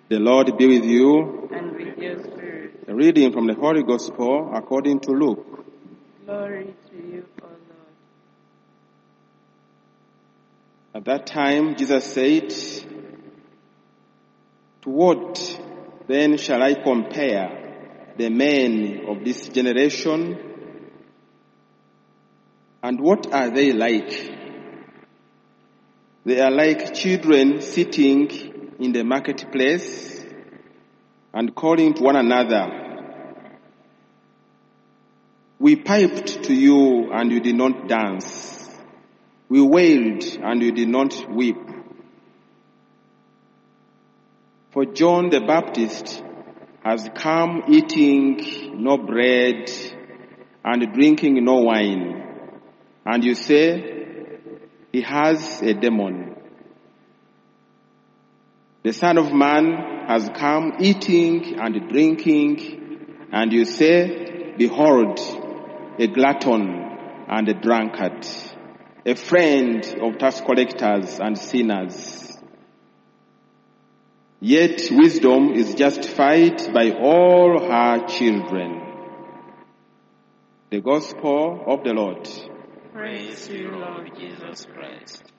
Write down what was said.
The Lord be with you. And with your spirit. A reading from the Holy Gospel according to Luke. Glory to you, O Lord. At that time, Jesus said, "To what then shall I compare the men of this generation? And what are they like? They are like children sitting in the marketplace and calling to one another. We piped to you and you did not dance. We wailed and you did not weep. For John the Baptist has come eating no bread and drinking no wine, and you say, he has a demon. The Son of Man has come eating and drinking, and you say, behold, a glutton and a drunkard, a friend of tax collectors and sinners. Yet wisdom is justified by all her children." The Gospel of the Lord. Praise to you, Lord Jesus Christ.